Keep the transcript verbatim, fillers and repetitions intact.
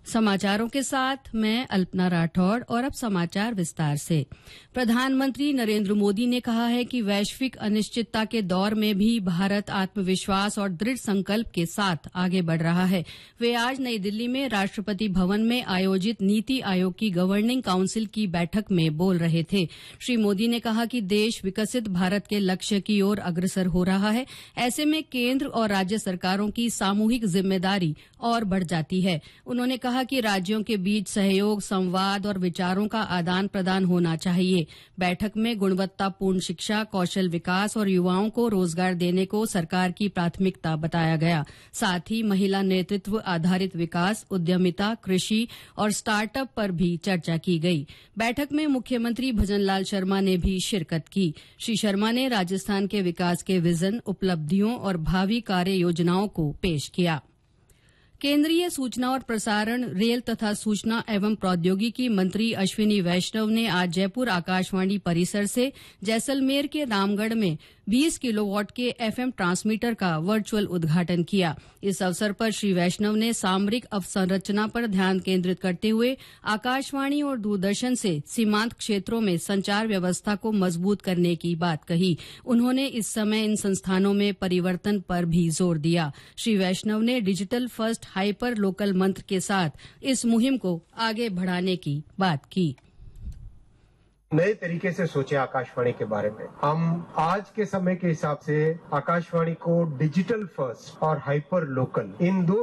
समाचारों के साथ मैं अल्पना राठौड़ और अब समाचार विस्तार से। प्रधानमंत्री नरेंद्र मोदी ने कहा है कि वैश्विक अनिश्चितता के दौर में भी भारत आत्मविश्वास और दृढ़ संकल्प के साथ आगे बढ़ रहा है। वे आज नई दिल्ली में राष्ट्रपति भवन में आयोजित नीति आयोग की गवर्निंग काउंसिल की बैठक में बोल रहे थे। श्री मोदी ने कहा कि देश विकसित भारत के लक्ष्य की ओर अग्रसर हो रहा है। ऐसे में केंद्र और राज्य सरकारों की सामूहिक जिम्मेदारी और बढ़ जाती है। उन्होंने कहा कि राज्यों के बीच सहयोग, संवाद और विचारों का आदान प्रदान होना चाहिए। बैठक में गुणवत्तापूर्ण शिक्षा, कौशल विकास और युवाओं को रोजगार देने को सरकार की प्राथमिकता बताया गया। साथ ही महिला नेतृत्व आधारित विकास, उद्यमिता, कृषि और स्टार्टअप पर भी चर्चा की गई। बैठक में मुख्यमंत्री भजनलाल शर्मा ने भी शिरकत की। श्री शर्मा ने राजस्थान के विकास के विजन, उपलब्धियों और भावी कार्य योजनाओं को पेश किया। केंद्रीय सूचना और प्रसारण, रेल तथा सूचना एवं प्रौद्योगिकी मंत्री अश्विनी वैष्णव ने आज जयपुर आकाशवाणी परिसर से जैसलमेर के रामगढ़ में बीस किलोवाट के एफएम ट्रांसमीटर का वर्चुअल उद्घाटन किया। इस अवसर पर श्री वैष्णव ने सामरिक अवसंरचना पर ध्यान केंद्रित करते हुए आकाशवाणी और दूरदर्शन से सीमांत क्षेत्रों में संचार व्यवस्था को मजबूत करने की बात कही। उन्होंने इस समय इन संस्थानों में परिवर्तन पर भी जोर दिया। श्री वैष्णव ने डिजिटल फर्स्ट हाइपर लोकल मंत्र के साथ इस मुहिम को आगे बढ़ाने की बात की। नए तरीके से सोचे आकाशवाणी के बारे में। हम आज के समय के हिसाब से आकाशवाणी को डिजिटल फर्स्ट और हाइपर लोकल इन दो